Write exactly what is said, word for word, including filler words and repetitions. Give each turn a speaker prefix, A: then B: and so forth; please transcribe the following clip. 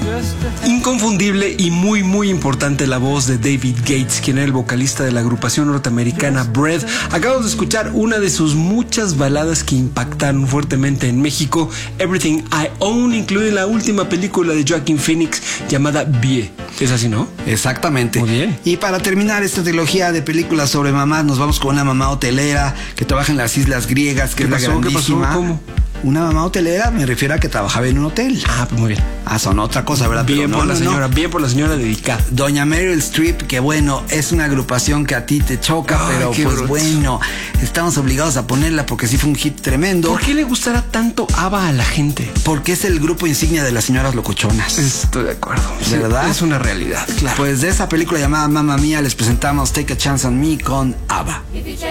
A: Inconfundible y muy muy importante la voz de David Gates, quien era el vocalista de la agrupación norteamericana Bread. Acabamos de escuchar una de sus muchas baladas que impactaron fuertemente en México, Everything I Own, incluida en la última película de Joaquin Phoenix llamada Vie. ¿Es así, no?
B: Exactamente.
A: Muy bien.
B: Y para terminar esta trilogía de películas sobre mamás, nos vamos con una mamá hotelera que trabaja en las islas griegas, que es la grandísima.
A: ¿Qué pasó? ¿Cómo?
B: Una mamá hotelera me refiero a que trabajaba en un hotel.
A: Ah, pues muy bien.
B: Ah, son otra cosa, ¿verdad?
A: Bien
B: Pero
A: por
B: no,
A: la
B: no,
A: señora,
B: no.
A: bien por la señora dedicada.
B: Doña Meryl Streep, que bueno, es una agrupación que a ti te choca,
A: Ay,
B: pero
A: qué
B: pues
A: bruto.
B: bueno, estamos obligados a ponerla porque sí fue un hit tremendo.
A: ¿Por qué le gustará tanto ABBA a la gente?
B: Porque es el grupo insignia de las señoras locochonas.
A: Estoy de acuerdo.
B: ¿De verdad?
A: Es una realidad, claro.
B: Pues de esa película llamada Mamma Mía les presentamos Take a Chance on Me con ABBA.